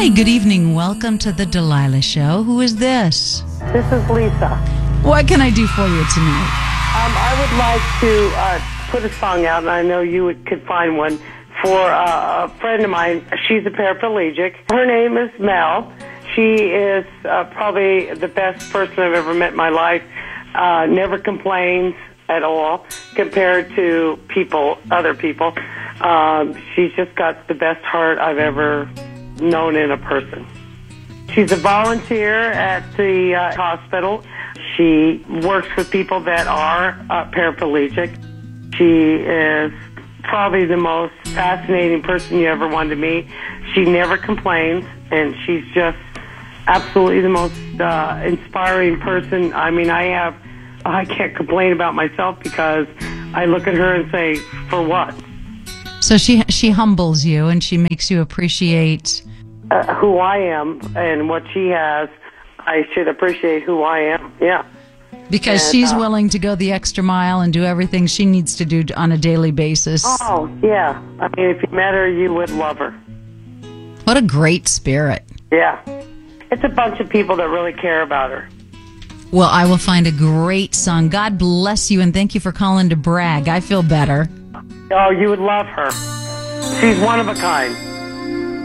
Hi, good evening. Welcome to the Delilah Show. Who is this? This is Lisa. What can I do for you tonight? I would like to put a song out, and I know you could find one, for a friend of mine. She's a paraplegic. Her name is Mel. She is probably the best person I've ever met in my life. Never complains at all compared to other people. She's just got the best heart I've ever known in a person. She's a volunteer at the hospital. She works with people that are paraplegic. She is probably the most fascinating person you ever wanted to meet. She never complains, and she's just absolutely the most inspiring person. I mean, I can't complain about myself because I look at her and say, for what? So she humbles you, and she makes you appreciate who I am and what she has. I should appreciate who I am, yeah. Because she's willing to go the extra mile and do everything she needs to do on a daily basis. Oh, yeah. I mean, if you met her, you would love her. What a great spirit. Yeah. It's a bunch of people that really care about her. Well, I will find a great song. God bless you, and thank you for calling to brag. I feel better. Oh, you would love her. She's one of a kind.